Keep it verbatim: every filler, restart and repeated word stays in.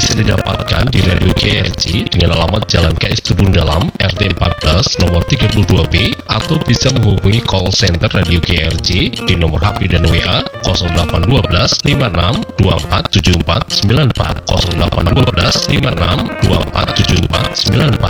bisa didapatkan di Radio K R J dengan alamat Jalan K S Tubun Dalam, R T empat belas, nomor tiga puluh dua B, atau bisa menghubungi call center Radio K R J di nomor H P dan W A nol delapan satu dua lima enam dua empat tujuh empat sembilan empat nol delapan satu dua lima enam dua empat tujuh empat sembilan empat.